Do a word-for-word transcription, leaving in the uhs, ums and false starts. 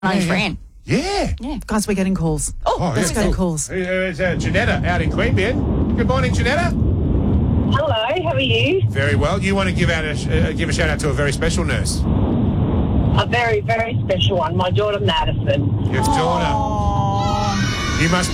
My friend. Yeah. Yeah. Guys, we're getting calls. Oh, Oh, Let's yeah, go to cool. calls. Uh, It's uh, Janetta out in Queanbeyan. Good morning, Janetta. Hello, how are you? Very well. You want to give out a sh- uh, give a shout out to a very special nurse. A very, very special one. My daughter, Madison. Your daughter. You must